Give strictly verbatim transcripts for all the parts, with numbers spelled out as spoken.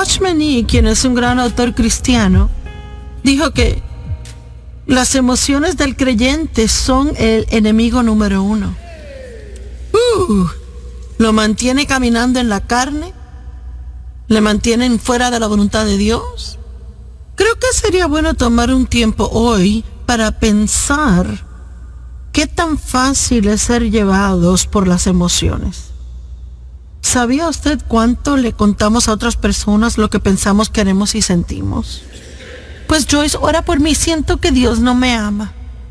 Watchman Nee, quien es un gran autor cristiano, dijo que las emociones del creyente son el enemigo número uno. Uh, lo mantiene caminando en la carne, le mantienen fuera de la voluntad de Dios. Creo que sería bueno tomar un tiempo hoy para pensar qué tan fácil es ser llevados por las emociones. ¿Sabía usted cuánto le contamos a otras personas lo que pensamos, queremos y sentimos? Pues Joyce, ora por mí, siento que Dios no me ama.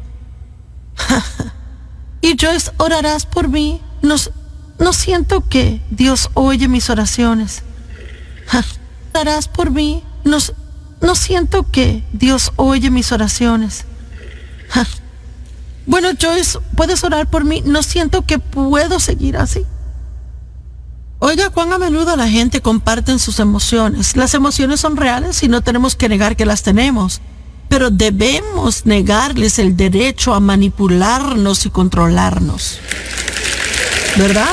Y Joyce, orarás por mí, no, no siento que Dios oye mis oraciones. Orarás por mí, no, no siento que Dios oye mis oraciones. Bueno, Joyce, ¿puedes orar por mí? No siento que puedo seguir así. Oiga, cuán a menudo la gente comparte sus emociones. Las emociones son reales y no tenemos que negar que las tenemos. Pero debemos negarles el derecho a manipularnos y controlarnos. ¿Verdad?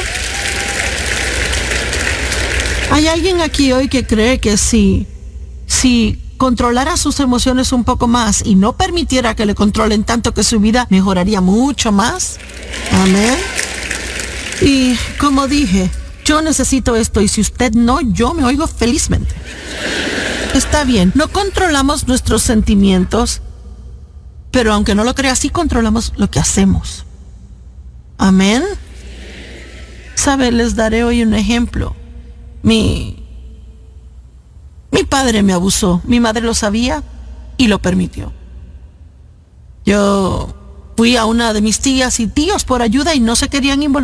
¿Hay alguien aquí hoy que cree que si, si controlara sus emociones un poco más y no permitiera que le controlen tanto, que su vida mejoraría mucho más? Amén. Y como dije, yo necesito esto y si usted no, yo me oigo felizmente. Está bien, no controlamos nuestros sentimientos, pero aunque no lo crea, sí controlamos lo que hacemos. Amén. ¿Sabe? Les daré hoy un ejemplo. Mi, mi padre me abusó. Mi madre lo sabía y lo permitió. Yo fui a una de mis tías y tíos por ayuda y no se querían involucrar.